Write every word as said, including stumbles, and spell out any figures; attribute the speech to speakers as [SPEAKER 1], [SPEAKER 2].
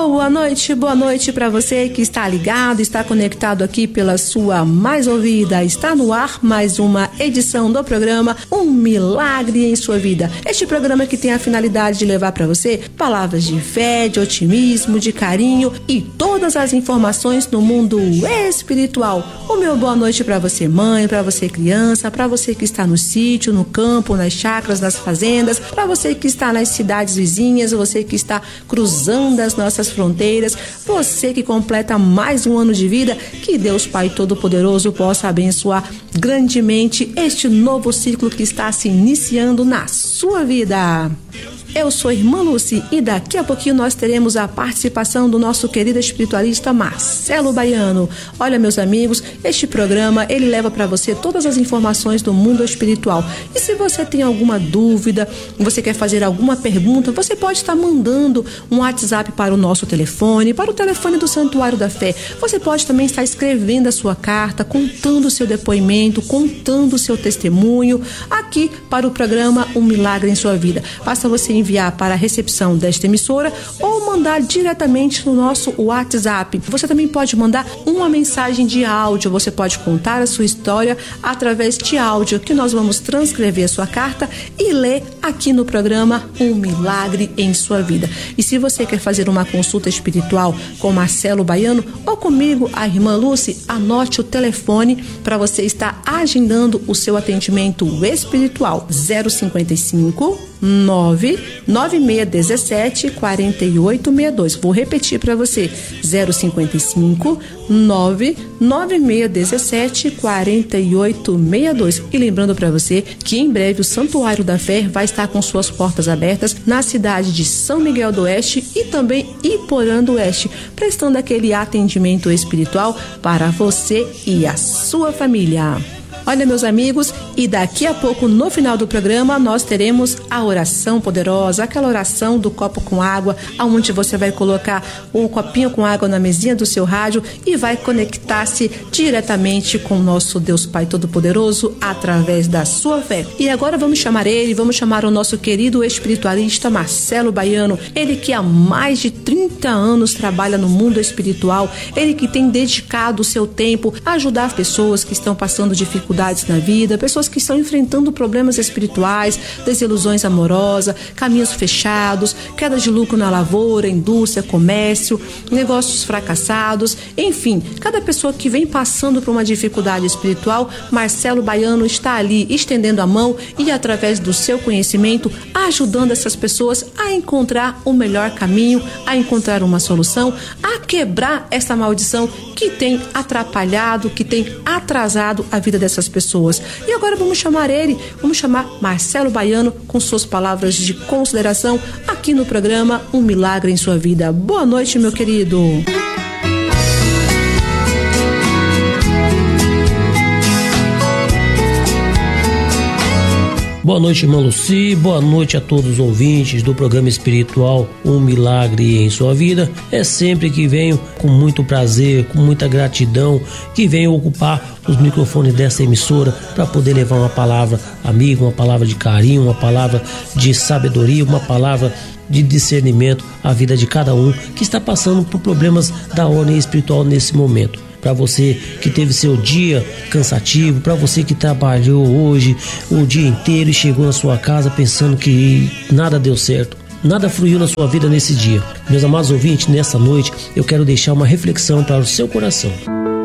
[SPEAKER 1] Boa noite, boa noite para você que está ligado, está conectado aqui pela sua mais ouvida. Está no ar mais uma edição do programa Um Milagre em Sua Vida. Este programa que tem a finalidade de levar para você palavras de fé, de otimismo, de carinho e todas as informações no mundo espiritual. O meu boa noite para você, mãe, para você, criança, para você que está no sítio, no campo, nas chácaras, nas fazendas, para você que está nas cidades vizinhas, você que está cruzando as nossas fronteiras, você que completa mais um ano de vida, que Deus Pai Todo-Poderoso possa abençoar grandemente este novo ciclo que está se iniciando na sua vida. Eu sou a irmã Lucy e daqui a pouquinho nós teremos a participação do nosso querido espiritualista Marcelo Baiano. Olha, meus amigos, este programa ele leva para você todas as informações do mundo espiritual. E se você tem alguma dúvida, você quer fazer alguma pergunta, você pode estar mandando um WhatsApp para o nosso telefone, para o telefone do Santuário da Fé. Você pode também estar escrevendo a sua carta, contando o seu depoimento, contando o seu testemunho aqui para o programa Um Milagre em Sua Vida. Basta você enviar para a recepção desta emissora ou mandar diretamente no nosso WhatsApp. Você também pode mandar uma mensagem de áudio, você pode contar a sua história através de áudio, que nós vamos transcrever a sua carta e ler aqui no programa Um Milagre em Sua Vida. E se você quer fazer uma consulta espiritual com Marcelo Baiano ou comigo, a irmã Lucy, anote o telefone para você estar agendando o seu atendimento espiritual. zero cinquenta e cinco, nove nove seis um sete, quatro oito seis dois. Vou repetir para você: zero cinquenta e cinco, nove nove seis um sete, quatro oito seis dois. E lembrando para você que em breve o Santuário da Fé vai estar com suas portas abertas na cidade de São Miguel do Oeste e também Iporã do Oeste, prestando aquele atendimento espiritual para você e a sua família. Olha, meus amigos, e daqui a pouco, no final do programa, nós teremos a oração poderosa, aquela oração do copo com água, onde você vai colocar o copinho com água na mesinha do seu rádio e vai conectar-se diretamente com o nosso Deus Pai Todo-Poderoso através da sua fé. E agora vamos chamar ele, vamos chamar o nosso querido espiritualista Marcelo Baiano, ele que há mais de trinta anos trabalha no mundo espiritual, ele que tem dedicado o seu tempo a ajudar pessoas que estão passando dificuldades na vida, pessoas que estão enfrentando problemas espirituais, desilusões amorosas, caminhos fechados, queda de lucro na lavoura, indústria, comércio, negócios fracassados, enfim, cada pessoa que vem passando por uma dificuldade espiritual, Marcelo Baiano está ali estendendo a mão e através do seu conhecimento ajudando essas pessoas a encontrar o melhor caminho, a encontrar uma solução, a quebrar essa maldição que tem atrapalhado, que tem atrasado a vida dessas pessoas. E agora vamos chamar ele, vamos chamar Marcelo Baiano com suas palavras de consideração aqui no programa Um Milagre em Sua Vida. Boa noite, meu querido.
[SPEAKER 2] Boa noite, irmã Lucy, boa noite a todos os ouvintes do programa espiritual Um Milagre em Sua Vida. É sempre que venho com muito prazer, com muita gratidão, que venho ocupar os microfones dessa emissora para poder levar uma palavra amiga, uma palavra de carinho, uma palavra de sabedoria, uma palavra de discernimento à vida de cada um que está passando por problemas da ordem espiritual nesse momento. Para você que teve seu dia cansativo, para você que trabalhou hoje o dia inteiro e chegou na sua casa pensando que nada deu certo, nada fluiu na sua vida nesse dia. Meus amados ouvintes, nessa noite eu quero deixar uma reflexão para o seu coração.